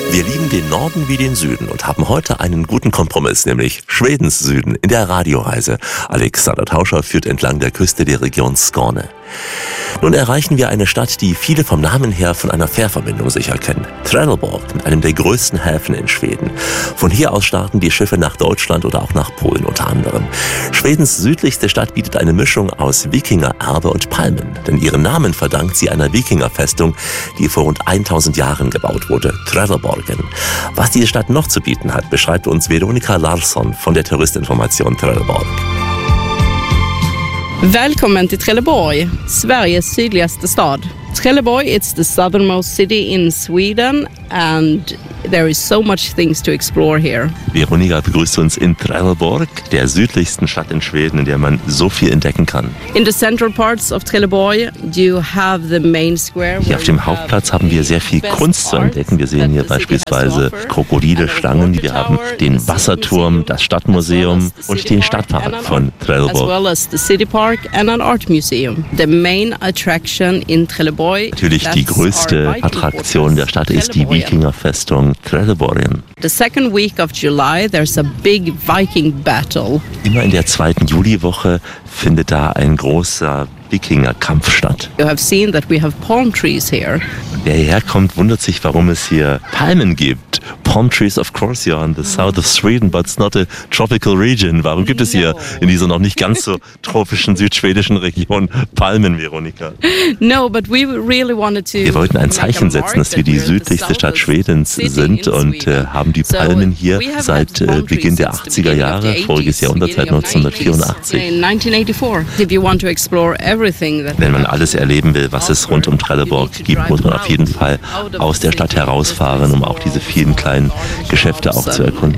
Wir lieben den Norden wie den Süden und haben heute einen guten Kompromiss, nämlich Schwedens Süden in der Radioreise. Alexander Tauscher führt entlang der Küste der Region Skåne. Nun erreichen wir eine Stadt, die viele vom Namen her von einer Fährverbindung sicher kennen. Trelleborg, mit einem der größten Häfen in Schweden. Von hier aus starten die Schiffe nach Deutschland oder auch nach Polen unter anderem. Schwedens südlichste Stadt bietet eine Mischung aus Wikingererbe und Palmen. Denn ihren Namen verdankt sie einer Wikingerfestung, die vor rund 1000 Jahren gebaut wurde, Trelleborgen. Was diese Stadt noch zu bieten hat, beschreibt uns Veronica Larsson von der Touristinformation Trelleborg. Välkommen till Trelleborg, Sveriges sydligaste stad. Trelleborg is the southernmost city in Sweden and there is so much things to explore here. Veronica begrüßt uns in Trelleborg, der südlichsten Stadt in Schweden, in der man so viel entdecken kann. In the central parts of Trelleborg you have the main square. Hier auf dem Hauptplatz haben wir sehr viel Kunst zu entdecken. Wir sehen hier beispielsweise Krokodile, Schlangen. Wir haben den Wasserturm, das Stadtmuseum und den Stadtpark von Trelleborg. As well as the city park and an art museum. The main attraction in Trelleborg. Natürlich die größte Attraktion der Stadt ist die Wikingerfestung Trelleborgen. The second week of July there's a big Viking battle. Immer in der 2. Juliwoche findet da ein großer Wikingerkampf statt. You have seen that we have palm trees here. Wer hierher kommt, wundert sich, warum es hier Palmen gibt. Palm trees, of course, you're in the south of Sweden, but it's not a tropical region. Warum gibt es hier in dieser noch nicht ganz so tropischen südschwedischen Region Palmen, Veronica? No, but we really wanted to. Wir wollten ein Zeichen setzen, dass wir die südlichste Stadt Schwedens sind und haben die Palmen hier seit Beginn der 80er Jahre, voriges Jahrhundert, seit 1984. Wenn man alles erleben will, was es rund um Trelleborg gibt, muss man auf jeden Fall aus der Stadt herausfahren, um auch diese vielen kleinen Geschäfte auch zu erkunden.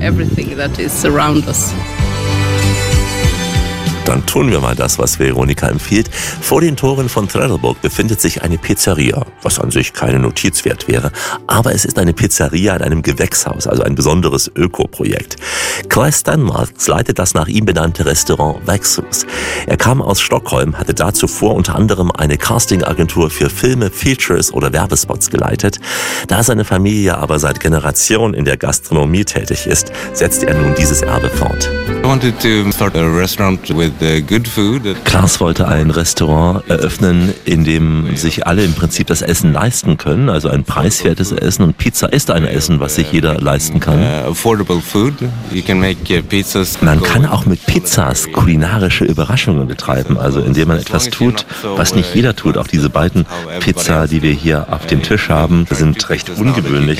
Dann tun wir mal das, was Veronica empfiehlt. Vor den Toren von Trelleborg befindet sich eine Pizzeria, was an sich keine Notiz wert wäre. Aber es ist eine Pizzeria in einem Gewächshaus, also ein besonderes Ökoprojekt. Claes Stenmarks leitet das nach ihm benannte Restaurant Växthus. Er kam aus Stockholm, hatte da zuvor unter anderem eine Castingagentur für Filme, Features oder Werbespots geleitet. Da seine Familie aber seit Generationen in der Gastronomie tätig ist, setzt er nun dieses Erbe fort. Klaas wollte ein Restaurant eröffnen, in dem sich alle im Prinzip das Essen leisten können, also ein preiswertes Essen, und Pizza ist ein Essen, was sich jeder leisten kann. Man kann auch mit Pizzas kulinarische Überraschungen betreiben, also indem man etwas tut, was nicht jeder tut. Auch diese beiden Pizza, die wir hier auf dem Tisch haben, sind recht ungewöhnlich.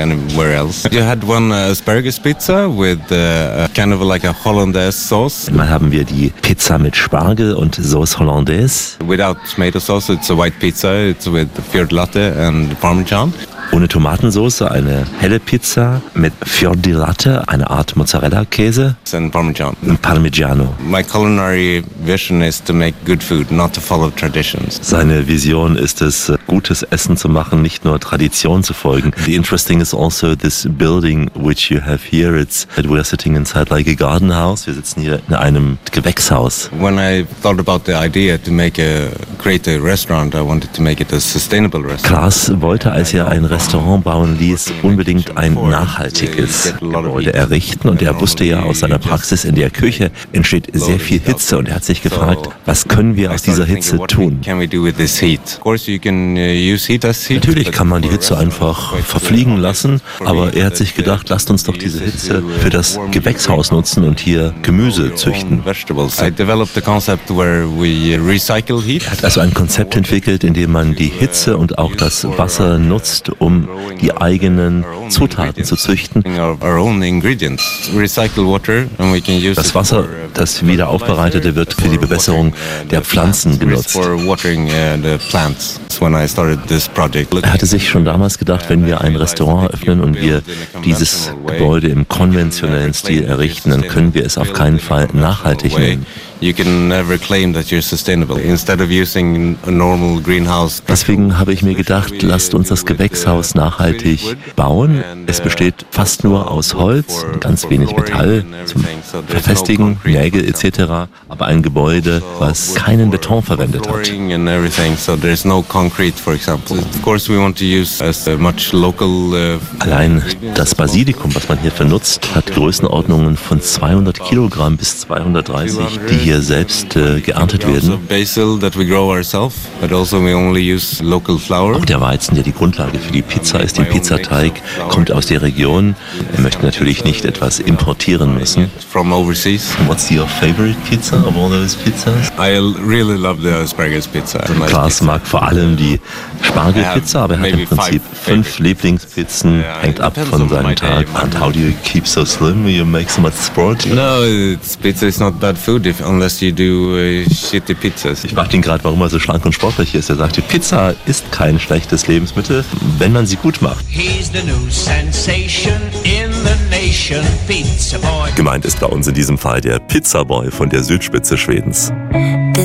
Mal haben wir die Pizza mit Spargel und Sauce Hollandaise. Without tomato sauce, it's a white pizza. It's with fior-di-latte and Parmesan. Ohne Tomatensauce eine helle Pizza mit Fior-di-latte, eine Art Mozzarella-Käse. And Parmesan. Und Parmigiano. My culinary vision is to make good food, not to follow traditions. Seine Vision ist es, gutes Essen zu machen, nicht nur Tradition zu folgen. The interesting is also this building which you have here. We're sitting inside like a garden house. Wir sitzen hier in einem Gewächshaus. When I thought about the idea to create a restaurant, I wanted to make it a sustainable restaurant. Klaas wollte, als er ein Restaurant bauen ließ, unbedingt ein nachhaltiges Gebäude errichten, und er wusste ja aus seiner Praxis, in der Küche entsteht sehr viel Hitze, und er hat sich gefragt, was können wir aus dieser Hitze tun? Natürlich kann man die Hitze einfach verfliegen lassen, aber er hat sich gedacht, lasst uns doch diese Hitze für das Gewächshaus nutzen und hier Gemüse züchten. Er hat also ein Konzept entwickelt, in dem man die Hitze und auch das Wasser nutzt, um die eigenen Zutaten zu züchten. Das Wasser, das wieder aufbereitete, wird für die Bewässerung der Pflanzen genutzt. Er hatte sich schon damals gedacht, wenn wir ein Restaurant öffnen und wir dieses Gebäude im konventionellen Stil errichten, dann können wir es auf keinen Fall nachhaltig nennen. you can never claim that you're sustainable. Instead of using a normal greenhouse. Deswegen habe ich mir gedacht, lasst uns das Gewächshaus nachhaltig bauen. Es besteht fast nur aus Holz, ganz wenig Metall zum Verfestigen, Nägel etc., aber ein Gebäude, was keinen Beton verwendet hat. Allein das Basilikum, was man hier nutzt, hat Größenordnungen von 200 Kilogramm bis 230, die hier selbst geerntet werden. Auch der Weizen, der die Grundlage für die Pizza ist, den Pizzateig, kommt aus der Region. Wir möchten natürlich nicht etwas importieren müssen. What's your favorite pizza of all those pizzas? I really love the asparagus pizza. Klaas mag vor allem die Spargelpizza, aber er hat im Prinzip 5 Lieblingspizzen, hängt ab von seinem Tag. And how do you keep so slim? You make so much sport? No, pizza is not bad food unless you do shitty pizzas. Ich fragte ihn gerade, warum er so schlank und sportlich ist. Er sagte, Pizza ist kein schlechtes Lebensmittel, wenn man sie gut macht. Gemeint ist bei uns in diesem Fall der Pizzaboy von der Südspitze Schwedens. The